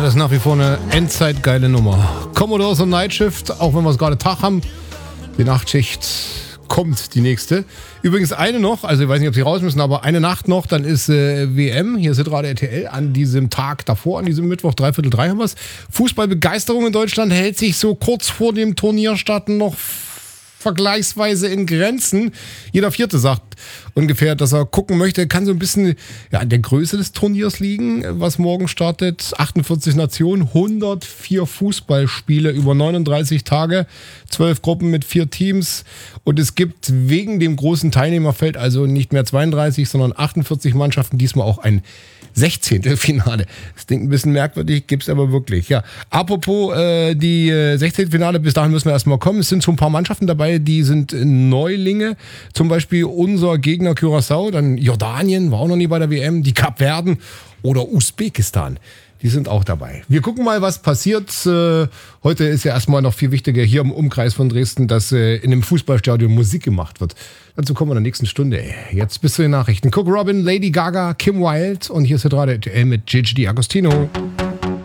das ist nach wie vor eine endzeitgeile Nummer. Commodores und Nightshift, auch wenn wir es gerade Tag haben. Die Nachtschicht kommt, die nächste. Übrigens eine noch, also ich weiß nicht, ob Sie raus müssen, aber eine Nacht noch, dann ist WM. Hier ist gerade RTL an diesem Tag davor, an diesem Mittwoch, 2:45 haben wir es. Fußballbegeisterung in Deutschland hält sich so kurz vor dem Turnierstarten noch vergleichsweise in Grenzen. Jeder Vierte sagt ungefähr, dass er gucken möchte. Kann so ein bisschen an der Größe des Turniers liegen, was morgen startet. 48 Nationen, 104 Fußballspiele über 39 Tage, 12 Gruppen mit 4 Teams. Und es gibt wegen dem großen Teilnehmerfeld also nicht mehr 32, sondern 48 Mannschaften. Diesmal auch ein 16. Finale. Das klingt ein bisschen merkwürdig, gibt's aber wirklich. Ja, apropos die 16. Finale, bis dahin müssen wir erstmal kommen. Es sind so ein paar Mannschaften dabei, die sind Neulinge. Zum Beispiel unser Gegner Curaçao, dann Jordanien, war auch noch nie bei der WM, die Kapverden oder Usbekistan. Die sind auch dabei. Wir gucken mal, was passiert. Heute ist ja erstmal noch viel wichtiger hier im Umkreis von Dresden, dass in einem Fußballstadion Musik gemacht wird. Dazu kommen wir in der nächsten Stunde. Jetzt bis zu den Nachrichten. Cook Robin, Lady Gaga, Kim Wilde und hier ist der RTL mit Gigi D'Agostino.